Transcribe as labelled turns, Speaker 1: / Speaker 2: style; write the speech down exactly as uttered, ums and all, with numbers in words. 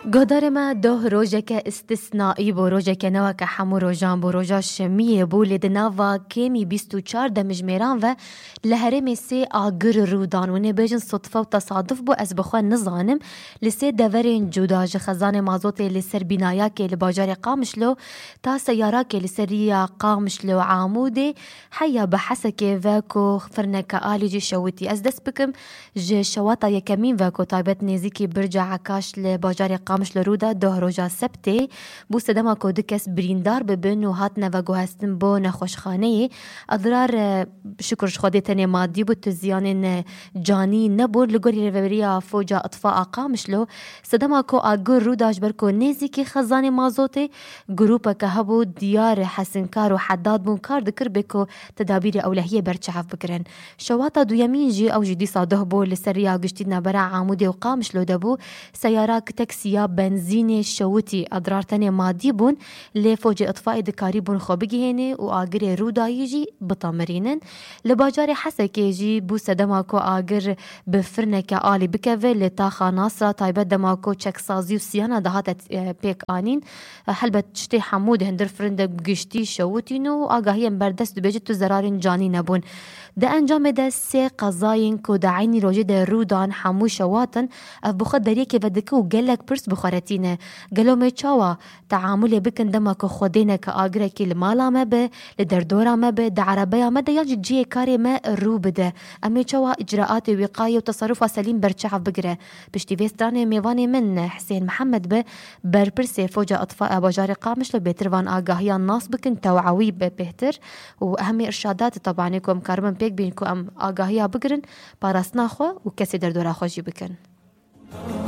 Speaker 1: گهدار ما ده روزک استثنایی بو روزک نوا که همو روزان بو روزا شمیه بو لدناوا کمی بیست و چهار دمجمیران و لهرم سه آگر رودان و نبیجن صدفه و تصادف بو از بخواه نزانم لسه دورین جداج خزان مازوت لسر بینایا که لباجار قامشلو تا سیارا که لسریا قامشلو عاموده حیا بحسکه وکو فرنک آلی جی شوتی از دست بکم جه شواتا یکمین وکو تایبت نزیکی برجا عکاش لباجار قامش مش لرودا ده روزا سبته بو سدما کو دکس بریندار ببن و هات نوگو هستن بو نخوشخانه اضرار شکرش خودتنی مادی بو تزیان جانی نبود لگوری رووریا فوجا اطفاء قامش لو سدما کو آگر روداش برکو نیزی که خزان مازوته گروپا که هبو دیار حسنکار و حداد بون کار دکر بکو تدابیر اولهیه برچعف بکرن شواتا دویمین جی او جدی صاده بو لسریا گشتی نبرا عامودی و قامش لو دبو سیارات تاکسیا بنزین شوتی اضرارتن مادی بون لفوج اطفاء دکاری بون خوبگی هنه و آگر رودایی جی بطامرینن لباجار حسکی جی بو سدماکو آگر بفرنک آلی بکوه لطاخا ناصرا تایبت دماکو چک سازی و سیانا دهات پیک آنین حلبت چتی حمود هندر فرند گشتی شوتینو و آگاهی بردست دو بیجت تو زرارین جانی نبون ده انجام ده سه قضاین که ده عینی روژه ده رودان حمو شواتن اف بخود دریه که ودکه و گلک پرس بخورتینه گلو می چاوا تعامل بکن دما که خودینه که آگره که لمالا ما به لدردورا ما به ده عربیا ما ده یا جیه کاری ما رو بده امی چاوا اجراعات وقایه و تصرف سلیم برچعف بگره پشتی ویستران میوانی من حسین محمد به برپرس فوجا اطفاء باجار قامش لو بيتروان آگاهیان ناس بکن توعوی به بهتر و اهمی ارشادات طبعا کم کارمن پیک بین که ام آگاهیا بگرن پاراسنا خو و کسی در دورا خوشی بکن